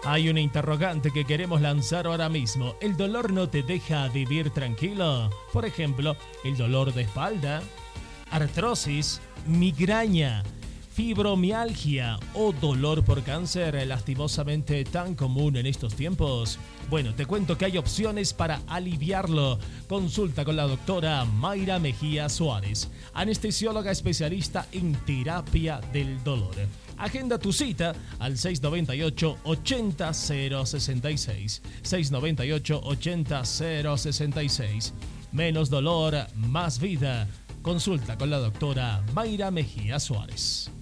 Hay una interrogante que queremos lanzar ahora mismo. ¿El dolor no te deja vivir tranquilo? Por ejemplo, el dolor de espalda, artrosis, migraña, fibromialgia o dolor por cáncer, lastimosamente tan común en estos tiempos. Bueno, te cuento que hay opciones para aliviarlo. Consulta con la doctora Mayra Mejía Suárez, anestesióloga especialista en terapia del dolor. Agenda tu cita al 698-80-066. 698-80-066. Menos dolor, más vida. Consulta con la doctora Mayra Mejía Suárez.